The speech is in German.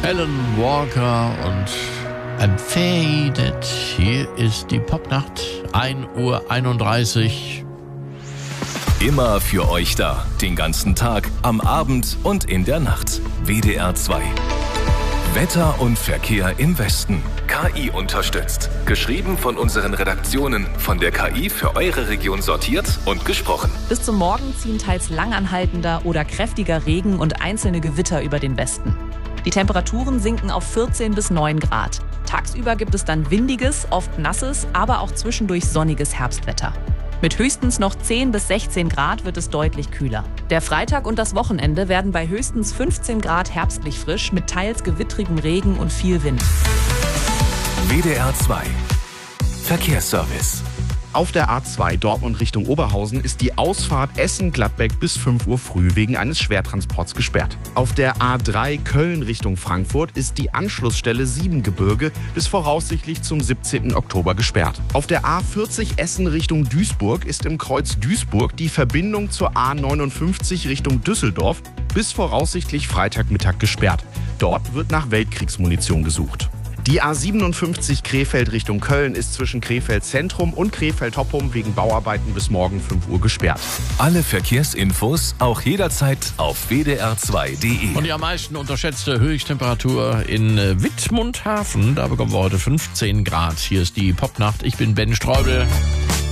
Alan Walker und I'm Faded. Hier ist die Popnacht, 1:31 Uhr. Immer für euch da, den ganzen Tag, am Abend und in der Nacht. WDR 2. Wetter und Verkehr im Westen. KI unterstützt. Geschrieben von unseren Redaktionen, von der KI für eure Region sortiert und gesprochen. Bis zum Morgen ziehen teils langanhaltender oder kräftiger Regen und einzelne Gewitter über den Westen. Die Temperaturen sinken auf 14 bis 9 Grad. Tagsüber gibt es dann windiges, oft nasses, aber auch zwischendurch sonniges Herbstwetter. Mit höchstens noch 10 bis 16 Grad wird es deutlich kühler. Der Freitag und das Wochenende werden bei höchstens 15 Grad herbstlich frisch mit teils gewittrigem Regen und viel Wind. WDR 2. Verkehrsservice. Auf der A2 Dortmund Richtung Oberhausen ist die Ausfahrt Essen-Gladbeck bis 5 Uhr früh wegen eines Schwertransports gesperrt. Auf der A3 Köln Richtung Frankfurt ist die Anschlussstelle Siebengebirge bis voraussichtlich zum 17. Oktober gesperrt. Auf der A40 Essen Richtung Duisburg ist im Kreuz Duisburg die Verbindung zur A59 Richtung Düsseldorf bis voraussichtlich Freitagmittag gesperrt. Dort wird nach Weltkriegsmunition gesucht. Die A57 Krefeld Richtung Köln ist zwischen Krefeld Zentrum und Krefeld Toppum wegen Bauarbeiten bis morgen 5 Uhr gesperrt. Alle Verkehrsinfos auch jederzeit auf wdr2.de. Und die am meisten unterschätzte Höchsttemperatur in Wittmundhafen. Da bekommen wir heute 15 Grad. Hier ist die Popnacht. Ich bin Ben Streubel.